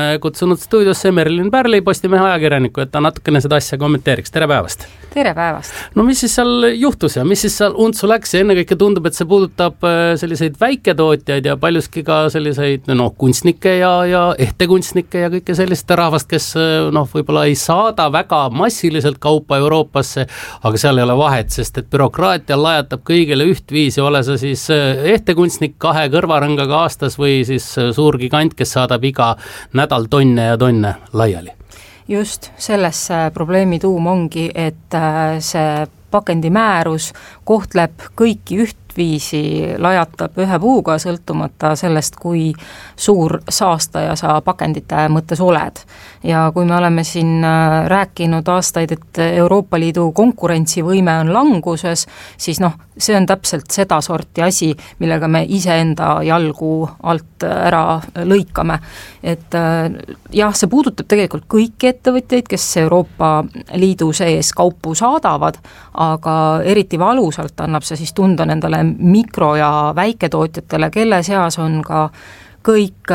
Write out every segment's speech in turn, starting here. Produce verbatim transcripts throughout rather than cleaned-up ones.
kutsunud stuudiosse Merlin Pärli, Postimehe ajakirjaniku, et ta natukene seda asja kommenteeriks. Tere päevast! Tere päevast! No mis siis seal juhtus ja mis siis seal untsu läks ja ennekõike tundub, et see puudutab selliseid väiketootjaid ja paljuski ka selliseid no, kunstnikke ja, ja ehtekunstnikke ja kõike sellist rahvast, kes noh, võib-olla ei saada väga massiliselt kaupa Euroopasse, aga seal ei ole vahet, sest et bürokraatia lajatab kõigile ühtviisi, ole see siis ehtekunstnik kahe kõrvarõngaga aastas või siis suur gigant, kes saadab iga nädal tonne ja tonne laiali. Just, selles probleemi tuum ongi, et see pakendimäärus kohtleb kõiki ühtviisi, lajatab ühe puuga, sõltumata sellest, kui suur saastaja sa pakendite mõttes oled. Ja kui me oleme siin rääkinud aastaid, et Euroopa Liidu konkurentsivõime on languses, siis noh, see on täpselt seda sorti asi, millega me iseenda jalgu alt ära lõikame. Et jah, see puudutab tegelikult kõiki ettevõtjaid, kes Euroopa Liidu sees kaupu saadavad, aga eriti valusalt annab see siis tunda nendele mikro- ja väiketootjatele, kelle seas on ka kõik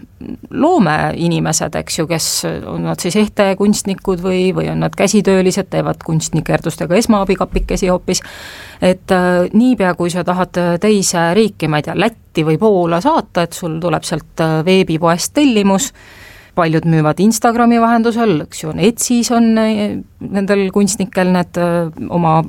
loomeinimesed, eks ju, kes on nad siis ehtekunstnikud või, või on nad käsitöölised, teevad kunstnikerdustega esmaabikapikesi hoopis, et äh, niipea kui sa tahad teise riiki, ma ei tea, Lätti või Poola saata, et sul tuleb sealt veebipoest tellimus, paljud müüvad Instagrami vahendusel, eks ju, Etsis on nendel kunstnikel need öö, oma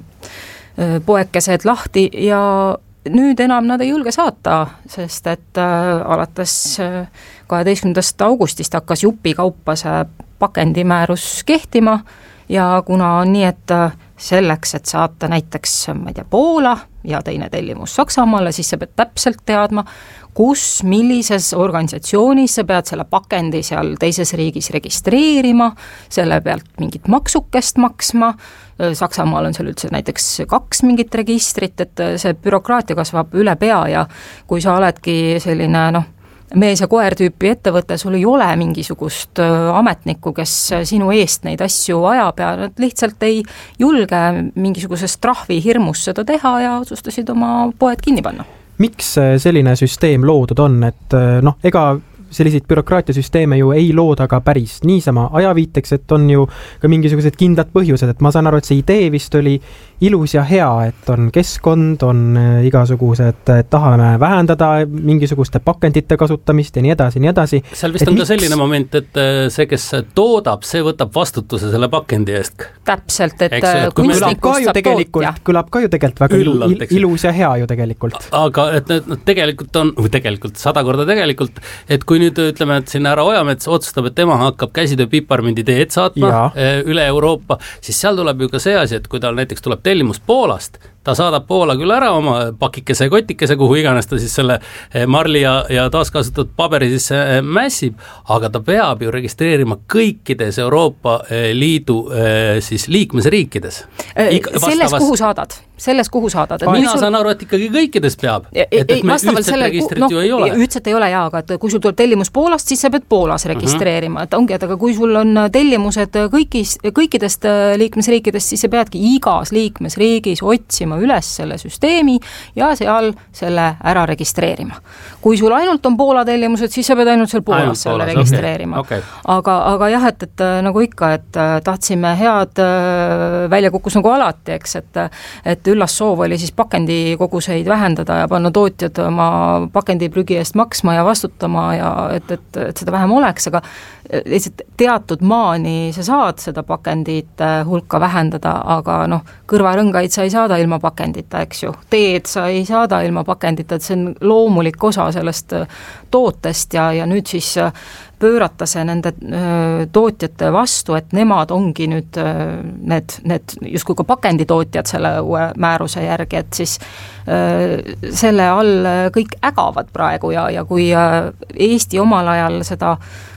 öö, poekesed lahti ja nüüd enam nad ei julge saata, sest et äh, alates äh, kaheteistkümnendast augustist hakkas jupi kaupa see pakendimäärus kehtima ja kuna on nii, et äh, selleks, et saata näiteks, ma ei tea, Poola ja teine tellimus Saksamaale, siis sa pead täpselt teadma, kus, millises organisatsioonis sa pead selle pakendi seal teises riigis registreerima, selle pealt mingit maksukest maksma, Saksamaal on seal üldse näiteks kaks mingit registrit, et see bürokraatia kasvab üle pea ja kui sa oledki selline noh, mees ja koer tüüpi ettevõte, sul ei ole mingisugust ametnikku, kes sinu eest neid asju ajab ja nad lihtsalt ei julge mingisugusest trahvi hirmus seda teha ja otsustasid oma poed kinni panna. Miks selline süsteem loodud on, et noh, ega selliseid bürokraatiasüsteeme ju ei looda ka päris niisama ajaviiteks, et on ju ka mingisugused kindlad põhjused, et ma saan aru, et see idee vist oli ilus ja hea, et on keskkond, on igasugused, tahame vähendada mingisuguste pakendite kasutamist ja nii edasi, nii edasi. Seal vist et on miks... ka selline moment, et see, kes toodab, see võtab vastutuse selle pakendi eest. Täpselt, et kunstnikust saab tootja. Kõlab ka ju tegelikult väga Üllalt, il, ilus ja hea ju tegelikult. Aga et need tegelikult on, või tegelikult sada korda tegelikult, et kui nüüd ütleme, et siin härra Ojamets otsustab, et tema hakkab käsitöö piparmindi teed saatma ja. üle Euroopa, siis seal tuleb ju ka see asi, et kui tal näiteks tuleb tellimus Poolast, ta saadab Poola küll ära oma pakikese ja kotikese, kuhu iganes ta siis selle marli ja, ja taaskasutatud paberi siis mässib, aga ta peab ju registreerima kõikides Euroopa Liidu siis liikmesriikides. Iga, selles, kuhu saadad. Selles, kuhu saadad. Et mina sul... saan aru, et ikkagi kõikides peab. Et, et me ühtset selle, registrit no, ju ei ole. Ühtset ei ole jaa, aga et kui sul tuleb tellimus Poolast, siis sa pead Poolas registreerima. Et ongi, et aga kui sul on tellimused kõigis, kõikidest liikmesriikidest, siis sa peadki igas liikmesriigis otsima üles selle süsteemi ja seal selle ära registreerima. Kui sul ainult on Poola tellimused, siis sa pead ainult seal Poolas ainult selle Poolas, registreerima. Okay. Okay. Aga, aga jah, et, et nagu ikka, et tahtsime head, välja kukkus nagu alati, eks, et, et üllas soov oli siis pakendikoguseid vähendada ja panna tootjad oma pakendiprügi eest maksma ja vastutama ja et, et, et seda vähem oleks, aga lihtsalt teatud maani sa saad seda pakendit hulka vähendada, aga noh, kõrvarõngaid sa ei saada ilma pakendita, eks ju. Teed sa ei saada ilma pakendita, et see on loomulik osa sellest tootest ja, ja nüüd siis pöörata see nende öö, tootjate vastu, et nemad ongi nüüd öö, need, need justkui ka pakenditootjad selle uue määruse järgi, et siis öö, selle all kõik ägavad praegu ja, ja kui öö, Eesti omal ajal seda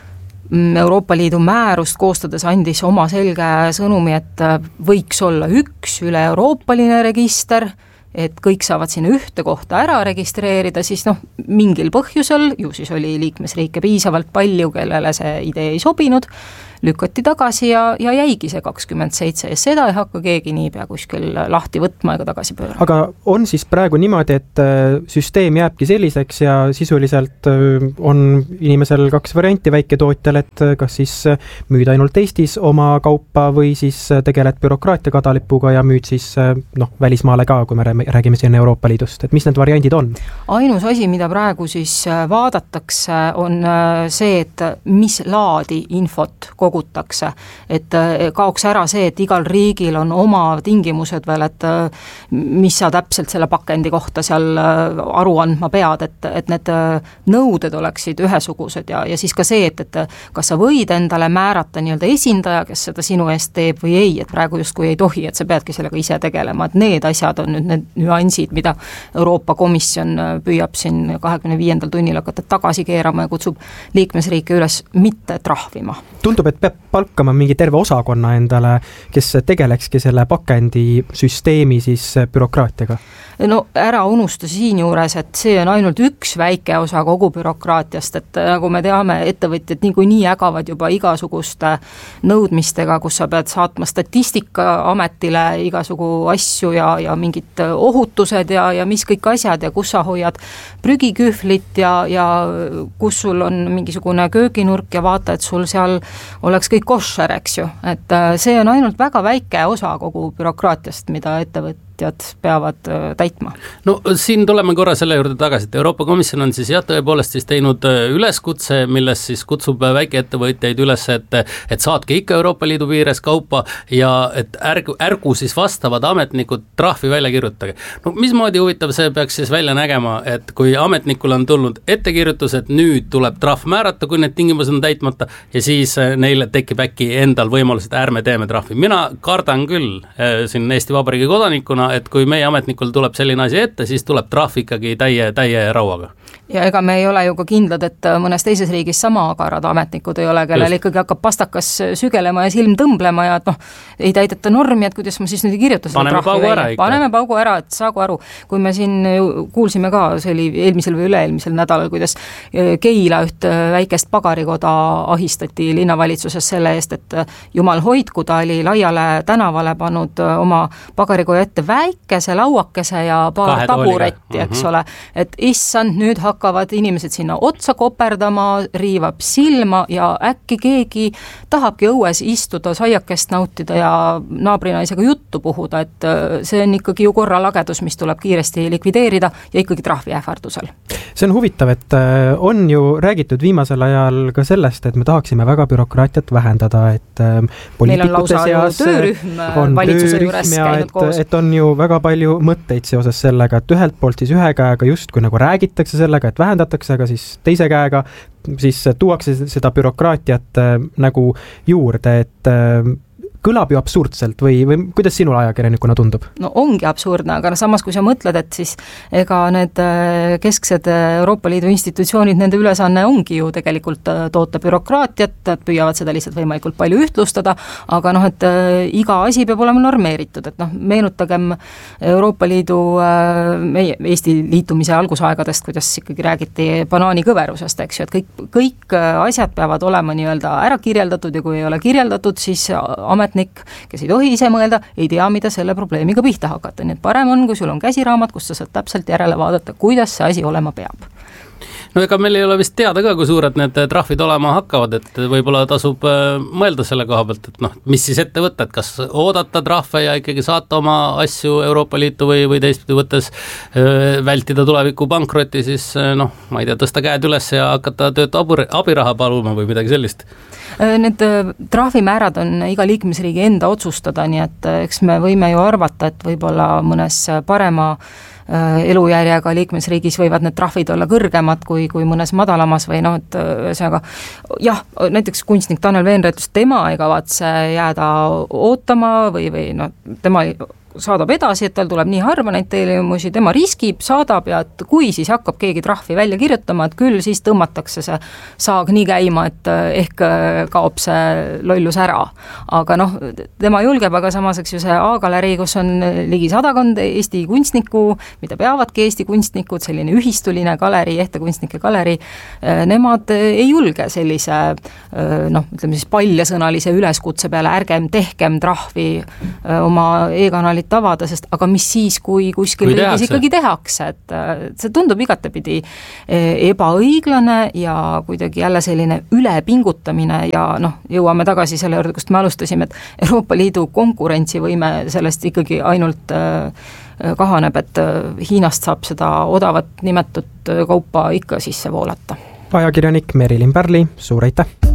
Euroopa Liidu määrust koostades andis oma selge sõnumi, et võiks olla üks üle-euroopaline register, et kõik saavad sinna ühte kohta ära registreerida, siis noh, mingil põhjusel, ju siis oli liikmesriike piisavalt palju, kellele see idee ei sobinud, lükati tagasi ja, ja jäigi see kakskümmend seitse ja seda ei hakka keegi niipea kuskil lahti võtma ega tagasi pöörama. aga on siis praegu niimoodi, et süsteem jääbki selliseks ja sisuliselt on inimesel kaks varianti väiketootjal, et kas siis müüd ainult Eestis oma kaupa või siis tegeled bürokraatia kadalipuga ja müüd siis noh, välismaale ka, kui me räägime siin Euroopa Liidust, et mis need variandid on? Ainus asi, mida praegu siis vaadatakse, on see, et mis laadi infot kogutakse, et kaoks ära see, et igal riigil on oma tingimused veel, et mis sa täpselt selle pakendi kohta seal aru andma pead, et, et need nõuded oleksid ühesugused ja, ja siis ka see, et, et kas sa võid endale määrata nii-öelda esindaja, kes seda sinu eest teeb või ei, et praegu justkui ei tohi, et sa peadki sellega ise tegelema, et need asjad on nüüd need nüansid, mida Euroopa Komisjon püüab siin kahekümne viiendal tunnil hakata tagasi keerama ja kutsub liikmesriike üles mitte trahvima. Tundub, et peab palkama mingi terve osakonna endale, kes tegelekski selle pakendi süsteemi siis bürokraatiaga? No ära unusta siin juures, et see on ainult üks väike osa kogu bürokraatiast, et nagu me teame, ettevõtjad niikuinii ägavad juba igasuguste nõudmistega, kus sa pead saatma statistikaametile igasugu asju ja, ja mingid ohutused ja, ja mis kõik asjad ja kus sa hoiad prügikühvlit ja, ja kus sul on mingisugune kööginurk ja vaata, et sul seal oleks kõik koššer, eks ju. Et see on ainult väga väike osa kogu bürokraatiast, mida ettevõtjad peavad täitma. No siin tuleme korra selle juurde tagasi, et Euroopa Komisjon on siis jah, tõepoolest siis teinud üleskutse, milles siis kutsub väikeettevõtjaid üles, et, et saatke ikka Euroopa Liidu piires kaupa ja et ärgu, ärgu siis vastavad ametnikud trahvi välja kirjutage. No mismoodi huvitav see peaks siis välja nägema, et kui ametnikul on tulnud ettekirjutus, et nüüd tuleb trahv määrata, kui need tingimused on täitmata ja siis neile tekib äkki endal võimalus, et ärme teeme trahvi. Mina kardan küll siin Eesti Vabariigi kodanikuna, et kui meie ametnikul tuleb selline asi ette, siis tuleb trahv ikkagi täie, täie rauaga. Ja ega me ei ole ju ka kindlad, et mõnes teises riigis sama agarad ametnikud ei ole, kellel ikkagi hakkab pastakas sügelema ja silm tõmblema ja et noh, ei täideta normi, et kuidas ma siis nüüd ei kirjuta seda trahvi trahvi välja. Paneme paugu ära, et saagu aru. Kui me siin kuulsime ka, see oli eelmisel või üle-eelmisel nädalal, kuidas Keila üht väikest pagarikoda ahistati linnavalitsuses selle eest, et jumal hoidku, ta oli laiale tänavale pannud oma pagarikoja ette väikese lauakese ja paar Kahe taburetti, eks mm-hmm. ole, et issand, nüüd hakkavad inimesed sinna otsa koperdama, riivab silma ja äkki keegi tahabki õues istuda, saiakest nautida ja naabrinaisega juttu puhuda, et see on ikkagi ju korralagedus, mis tuleb kiiresti likvideerida ja ikkagi trahvi ähvardusel. See on huvitav, et on ju räägitud viimasel ajal ka sellest, et me tahaksime väga bürokraatiat vähendada, et poliitikute seas on valitsuse juures käinud koos. Et on ju väga palju mõtteid seoses sellega, et ühelt poolt siis ühe käega justkui nagu räägitakse sellega, et vähendatakse, aga siis teise käega siis tuuakse seda bürokraatiat nagu juurde, et kõlab ju absurdselt või, või kuidas sinul ajakirjanikuna tundub? No ongi absurdne, aga samas kui sa mõtled, et siis ega need kesksed Euroopa Liidu institutsioonid, nende ülesanne ongi ju tegelikult toota bürokraatiat, nad püüavad seda lihtsalt võimalikult palju ühtlustada, aga noh, et iga asi peab olema normeeritud, et noh, meenutagem Euroopa Liidu meie Eesti liitumise algusaegadest, kuidas ikkagi räägiti banaanikõverusest, eks ju, et kõik, kõik asjad peavad olema nii-öelda ära kirjeldatud ja kui ei ole kirjeldatud, siis amet kes ei tohi ise mõelda, ei tea, mida selle probleemiga pihta hakata. Nii et parem on, kui sul on käsiraamat, kus sa saad täpselt järele vaadata, kuidas see asi olema peab. No ega meil ei ole vist teada ka, kui suured need trahvid olema hakkavad, et võib-olla tasub mõelda selle koha pealt, et noh, mis siis ette võtta, et kas oodata trahve ja ikkagi saata oma asju Euroopa Liitu või, või teistpidi võttes vältida tuleviku pankrotti, siis noh, ma ei tea, tõsta käed üles ja hakata tööta abiraha paluma või midagi sellist. Need trahvimäärad on iga liikmesriigi enda otsustada, nii et eks me võime ju arvata, et võib-olla mõnes parema elujärjega liikmesriigis võivad need trahvid olla kõrgemad kui, kui mõnes madalamas või noh, et ühesõnaga jah, näiteks kunstnik Tanel Veenre ütles, tema ei kavatse jääda ootama või, või noh, tema saadab edasi, et tal tuleb nii harva neid tellimusi, tema riskib, saadab ja et kui siis hakkab keegi trahvi välja kirjutama, et küll siis tõmmatakse see saag nii käima, et ehk kaob see lollus ära. Aga noh, tema julgeb, aga samas eks ju see A-galerii, kus on ligi sadakond Eesti kunstniku, mida peavadki Eesti kunstnikud, selline ühistuline galerii, ehte-kunstnike galerii, nemad ei julge sellise noh, ütleme siis paljasõnalise üleskutse peale, ärgem tehkem trahvi oma e-kanali tavada, sest aga mis siis, kui kuskil kui riigis ikkagi tehakse, et see tundub igatepidi ebaõiglane ja kuidagi jälle selline ülepingutamine ja noh, jõuame tagasi selle juurde, kust me alustasime, et Euroopa Liidu konkurentsivõime sellest ikkagi ainult kahaneb, et Hiinast saab seda odavat nimetut kaupa ikka sisse voolata. Ajakirjanik Merilin Pärli, suur aitäh!